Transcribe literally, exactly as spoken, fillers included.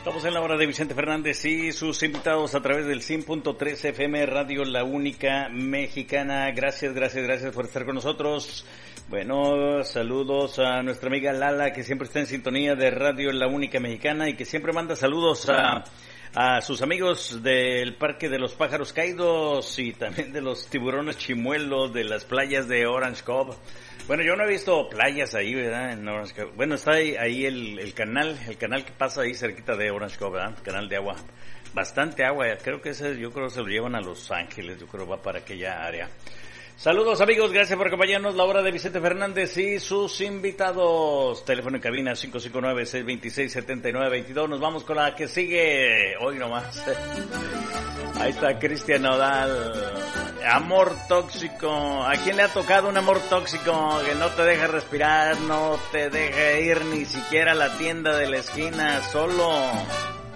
Estamos en la hora de Vicente Fernández y sus invitados a través del cien punto tres F M Radio La Única Mexicana. Gracias, gracias, gracias por estar con nosotros. Bueno, saludos a nuestra amiga Lala, que siempre está en sintonía de Radio La Única Mexicana y que siempre manda saludos a, a sus amigos del Parque de los Pájaros Caídos y también de los tiburones chimuelos de las playas de Orange Cove. Bueno, yo no he visto playas ahí, ¿verdad? En Orange Cove. Bueno, está ahí, ahí el, el canal, el canal que pasa ahí cerquita de Orange Cove, ¿verdad? Canal de agua. Bastante agua, creo que ese, yo creo que se lo llevan a Los Ángeles, yo creo que va para aquella área. Saludos amigos, gracias por acompañarnos. La hora de Vicente Fernández y sus invitados. Teléfono en cabina cinco cinco nueve, seis dos seis, siete nueve dos dos. Nos vamos con la que sigue. Hoy nomás. Ahí está Cristian Nodal. Amor tóxico. ¿A quién le ha tocado un amor tóxico que no te deja respirar, no te deja ir ni siquiera a la tienda de la esquina solo?